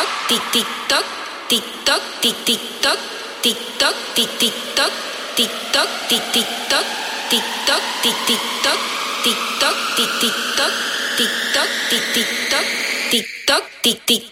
tic tic toc, tic toc, tic tic toc, tic toc, tic tic toc, tic toc, tic tic toc, tic toc, tic tic toc, tic toc, tic tic toc, tic toc, tic tic toc, tic toc, tic tic